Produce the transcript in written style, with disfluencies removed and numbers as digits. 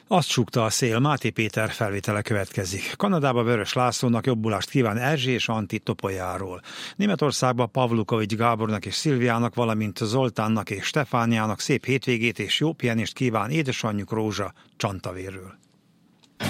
Azt súgta a szél, Máté Péter felvétele következik. Kanadába Vörös Lászlónak jobbulást kíván Erzsé és Antti Topolyáról. Németországba Pavlukovics Gábornak és Szilviának, valamint Zoltánnak és Stefániának szép hétvégét és jó pihenést kíván édesanyjuk Rózsa Csantavérről.